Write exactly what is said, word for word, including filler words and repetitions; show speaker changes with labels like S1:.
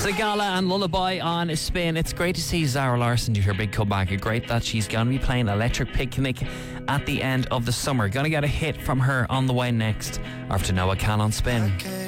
S1: Sigala and Lullaby on Spin. It's great to see Zara Larsson do her big comeback. It's great that she's going to be playing Electric Picnic at the end of the summer. Going to get a hit from her on the way next after Noah Can on Spin.